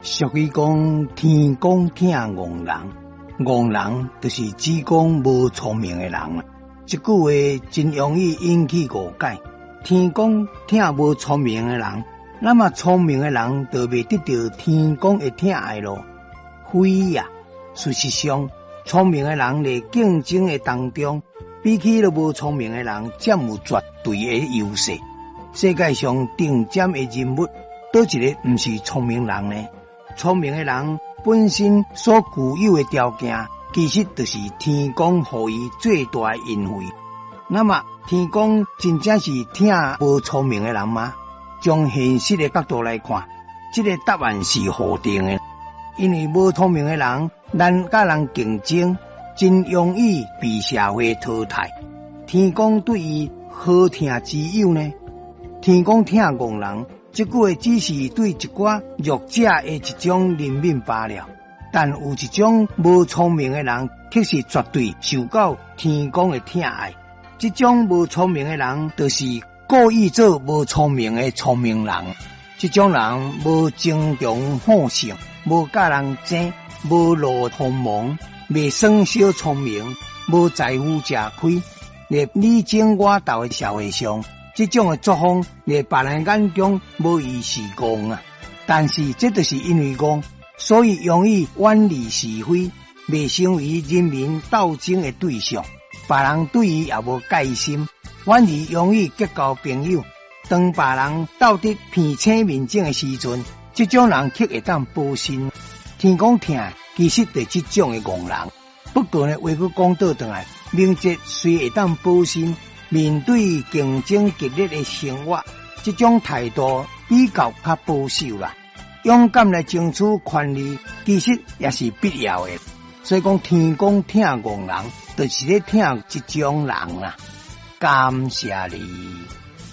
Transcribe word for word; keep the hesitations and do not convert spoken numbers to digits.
俗语讲天公疼憨人，憨人就是指讲无聪明的人啦。这句话真容易引起误解。天公疼无聪明的人，那么聪明的人就未得到天公的疼爱咯？非呀！事实上，聪明的人在竞争的当中，比起了无聪明的人，占有绝对的优势。世界上顶尖的人物，倒一个不是聪明人呢？聪明的人本身所具有的条件，其实就是天公予伊最大的恩惠。那么，天公真正是疼无聪明的人吗？从现实的角度来看，这个答案是否定的。因为无聪明的人，咱甲人竞争，真容易被社会淘汰。天公对伊好疼之有呢？天公疼憨人。这句话只是对一寡弱者的一种怜悯罢了，但有一种无聪明的人，却是绝对受到天公的疼爱。这种无聪明的人，就是故意做无聪明的聪明人。这种人无争强好胜，无甲人争，无露锋芒，未算小聪明，无在乎吃亏，在你争我斗的社会上。这种的作风，在别人眼中无疑是戆啊，但是这就是因为戆，所以容易远离是非，未成为人民斗争的对象。别人对伊也无戒心，反而容易结交朋友。当别人斗得鼻青面肿的时阵，这种人却会当保身。天公疼，其实就是这种的戆人。不过呢，话佫讲倒转来，明哲虽会当保身。面对竞争激烈的生活，这种态度比较较保守啦。勇敢来争取权利，其实也是必要的。所以讲，天公疼憨人，就是咧疼这种人啦。感谢你。